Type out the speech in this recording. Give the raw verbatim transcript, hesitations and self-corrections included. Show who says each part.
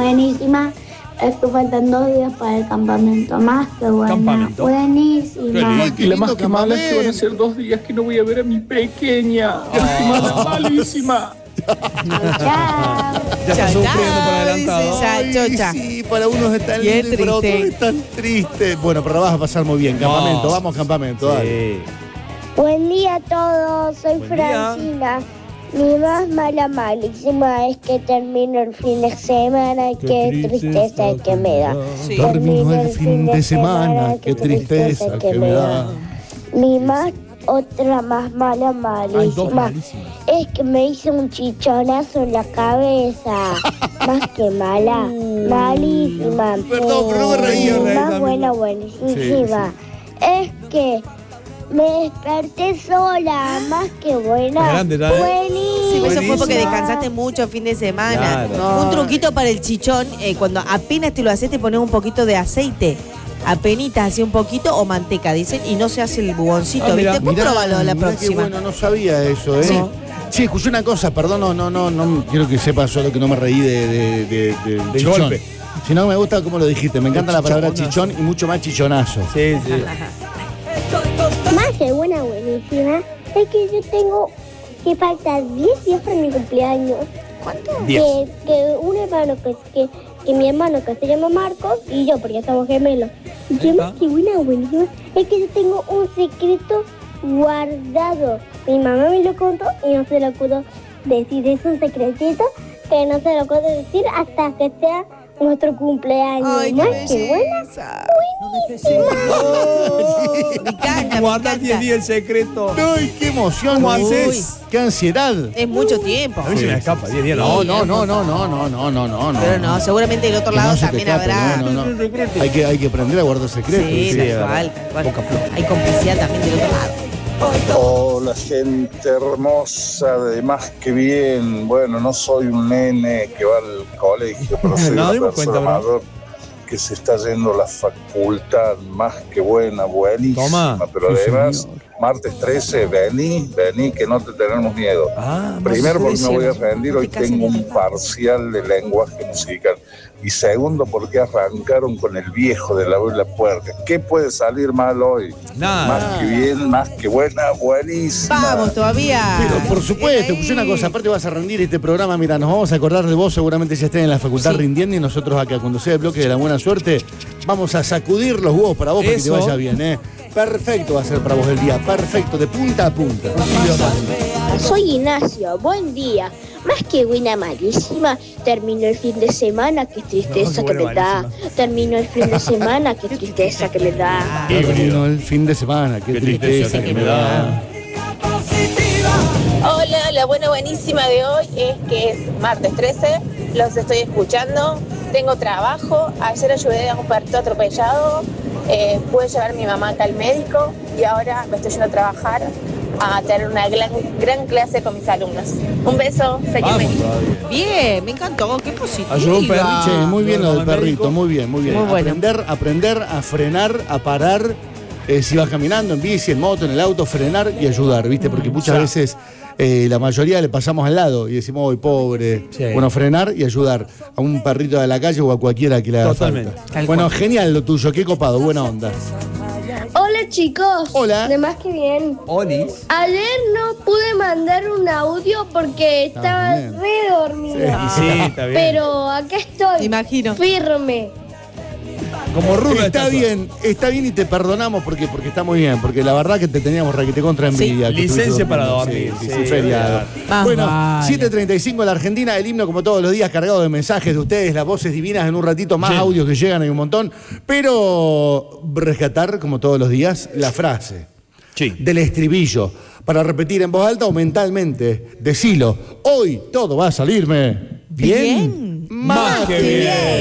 Speaker 1: buenísima. Es que faltan dos días para el campamento. Más que buena.
Speaker 2: Campamento.
Speaker 1: Buenísima.
Speaker 3: Y la más que mala es que van a ser dos días que no voy a ver a mi pequeña.
Speaker 2: Oh.
Speaker 3: Malísima.
Speaker 1: Chao.
Speaker 2: Ya está sufriendo por adelantado.
Speaker 4: Ay, chocha.
Speaker 5: Sí, para unos es tan
Speaker 4: Y es
Speaker 5: lindo y para otros
Speaker 4: triste.
Speaker 5: es tan triste. Bueno, pero la vas a pasar muy bien. Campamento,
Speaker 2: No.
Speaker 5: vamos campamento. Dale.
Speaker 2: Sí.
Speaker 6: Buen día a todos, soy
Speaker 2: Buen
Speaker 6: Francina. Mi más mala malísima es que termino el fin de semana, qué, tristeza que me da.
Speaker 4: Sí.
Speaker 5: Terminó el fin de semana, qué tristeza que me da.
Speaker 6: Mi más, otra más mala
Speaker 2: Hay dos
Speaker 6: malísima
Speaker 2: malísimas.
Speaker 6: es que me hice un chichonazo en la cabeza. Más que mala, malísima.
Speaker 5: Perdón, pero no me reía,
Speaker 6: Mi
Speaker 5: reí
Speaker 6: más
Speaker 5: también.
Speaker 6: buena, buenísima. Es que me desperté sola, más que buena.
Speaker 2: Qué grande, ¿eh?
Speaker 6: Buenísima.
Speaker 4: Sí, eso fue porque descansaste mucho fin de semana.
Speaker 2: Claro.
Speaker 4: Un truquito para el chichón, eh, cuando apenas te lo haces, te pones un poquito de aceite. Apenitas así un poquito o manteca, dicen, y no se hace el bugoncito,
Speaker 2: Ah, mirá.
Speaker 4: ¿viste? Vos
Speaker 5: Mirá,
Speaker 4: probalo la
Speaker 5: mirá
Speaker 4: próxima.
Speaker 5: Qué bueno, no sabía eso, ¿eh?
Speaker 4: Sí.
Speaker 5: Sí, escuché una cosa, perdón, no, no, no, no quiero que sepas solo que no me reí de, de, de, de,
Speaker 2: De
Speaker 5: chichón.
Speaker 2: golpe.
Speaker 5: Si no, me gusta cómo lo dijiste, me encanta la palabra
Speaker 2: chichonazo.
Speaker 5: chichón y mucho más chichonazo.
Speaker 2: Sí, sí.
Speaker 6: Más que buena, buenísima. Es que yo tengo que faltan diez días para mi cumpleaños.
Speaker 4: ¿Cuánto?
Speaker 2: Diez.
Speaker 6: Que, que un hermano que, que, que mi hermano que se llama Marcos y yo, porque estamos gemelos. Y que más que buena, buenísima, es que yo tengo un secreto guardado. Mi mamá me lo contó y no se lo pudo decir. Es un secretito que no se lo puedo decir hasta que sea nuestro cumpleaños.
Speaker 4: Ay,
Speaker 6: Más
Speaker 4: qué
Speaker 6: que buena,
Speaker 4: belleza.
Speaker 6: buenísima.
Speaker 4: Me encanta, me
Speaker 2: Guarda diez
Speaker 4: encanta.
Speaker 2: días el secreto.
Speaker 5: ¡Ay, qué emoción!
Speaker 2: ¿Cómo
Speaker 5: Uy,
Speaker 2: haces?
Speaker 5: ¡Qué ansiedad!
Speaker 4: Es mucho tiempo.
Speaker 2: A mí se me escapa, diez días.
Speaker 5: No,
Speaker 2: No,
Speaker 5: no, no, no, no, no, no, no, no, no.
Speaker 4: Pero no, seguramente del otro
Speaker 5: Que
Speaker 4: lado
Speaker 5: no se te
Speaker 4: también
Speaker 5: escape,
Speaker 4: habrá.
Speaker 5: no, no, no. Hay que, hay que aprender a guardar secretos.
Speaker 4: Sí,
Speaker 2: sí,
Speaker 4: tal
Speaker 2: es
Speaker 4: cual,
Speaker 2: verdad.
Speaker 4: tal cual.
Speaker 2: Poca flor.
Speaker 4: Hay complicidad también del otro lado.
Speaker 7: Hola gente hermosa, de más que bien. Bueno, no soy un nene que va al colegio, pero soy
Speaker 2: No,
Speaker 7: una
Speaker 2: dimos
Speaker 7: persona
Speaker 2: cuenta, bro.
Speaker 7: mayor que se está yendo a la facultad. Más que buena, buenísima.
Speaker 2: Toma.
Speaker 7: Pero
Speaker 5: Sí,
Speaker 7: además,
Speaker 5: señor.
Speaker 7: martes trece, vení, vení, que no te tenemos miedo.
Speaker 2: Ah,
Speaker 7: Primero porque me voy a
Speaker 4: diciendo.
Speaker 7: rendir, hoy
Speaker 4: Casi
Speaker 7: tengo
Speaker 4: ni
Speaker 7: un
Speaker 4: te-
Speaker 7: parcial de lenguaje musical. Y segundo porque arrancaron con el viejo de la abuela puerca. ¿Qué puede salir mal hoy?
Speaker 2: Nada.
Speaker 7: Más que bien, más que buena, buenísima.
Speaker 4: Vamos todavía.
Speaker 5: Pero por supuesto, escuché una cosa, aparte vas a rendir este programa, mira, nos vamos a acordar de vos, seguramente ya estén en la facultad
Speaker 4: Sí.
Speaker 5: rindiendo y nosotros acá, cuando sea el bloque de la buena suerte, vamos a sacudir los huevos para vos para que te
Speaker 2: Eso.
Speaker 5: vaya bien, ¿eh? Perfecto va a ser para vos el día, perfecto, de punta a punta.
Speaker 1: Soy Ignacio, buen día. Más que buena, malísima. Terminó el fin de semana, qué tristeza
Speaker 2: No,
Speaker 1: que
Speaker 2: qué
Speaker 1: me
Speaker 2: buena,
Speaker 1: da.
Speaker 2: malísima.
Speaker 1: Terminó el fin de semana, qué tristeza que me da.
Speaker 5: Terminó el fin de semana, qué,
Speaker 2: Qué
Speaker 5: tristeza,
Speaker 2: tristeza
Speaker 5: que me da.
Speaker 8: Hola, la buena buenísima de hoy es que es martes trece, los estoy escuchando, tengo trabajo, ayer ayudé a un perrito atropellado, eh, pude llevar a mi mamá acá al médico y ahora me estoy yendo a trabajar a tener una gran, gran clase con mis alumnos. Un beso, seguime.
Speaker 2: Vamos todavía.
Speaker 4: Bien, me encantó, qué positivo.
Speaker 2: Ayudó un perrito.
Speaker 5: Che, muy bien lo del
Speaker 2: Bueno,
Speaker 5: perrito,
Speaker 2: médico.
Speaker 5: muy bien, muy bien.
Speaker 4: Muy bueno.
Speaker 5: Aprender, aprender a frenar, a parar, eh, si vas caminando, en bici, en moto, en el auto, frenar y ayudar, ¿viste? Porque muchas
Speaker 2: Ya.
Speaker 5: veces eh, la mayoría le pasamos al lado y decimos, hoy pobre.
Speaker 2: Sí.
Speaker 5: Bueno, frenar y ayudar a un perrito de la calle o a cualquiera que le haga
Speaker 2: Totalmente.
Speaker 5: falta.
Speaker 4: Tal
Speaker 5: Bueno,
Speaker 4: cual.
Speaker 5: genial lo tuyo, qué copado, buena onda.
Speaker 6: Hola chicos.
Speaker 5: Hola.
Speaker 6: De más que bien.
Speaker 2: Olis.
Speaker 6: Ayer no pude mandar un audio porque estaba
Speaker 5: bien.
Speaker 6: re dormida.
Speaker 2: Sí, está bien.
Speaker 6: Pero acá estoy.
Speaker 4: Me imagino.
Speaker 6: Firme.
Speaker 2: Como Rulo
Speaker 5: Está
Speaker 2: estatua.
Speaker 5: bien, está bien y te perdonamos porque, porque está muy bien, porque la verdad que te teníamos requete contra envidia.
Speaker 4: Sí.
Speaker 5: que
Speaker 2: Licencia
Speaker 5: estuviste
Speaker 2: para
Speaker 5: durmiendo.
Speaker 2: dormir,
Speaker 5: Sí, sí,
Speaker 2: sí,
Speaker 5: sí, feriado.
Speaker 2: olvidate.
Speaker 4: Más
Speaker 5: Bueno,
Speaker 4: vale.
Speaker 5: siete treinta y cinco en la Argentina, el himno como todos los días cargado de mensajes de ustedes, las voces divinas en un ratito, más
Speaker 2: Sí.
Speaker 5: audios que llegan, hay un montón, pero rescatar como todos los días la frase
Speaker 2: Sí.
Speaker 5: del estribillo para repetir en voz alta o mentalmente, decilo, hoy todo va a salirme bien,
Speaker 4: Bien.
Speaker 5: más que bien.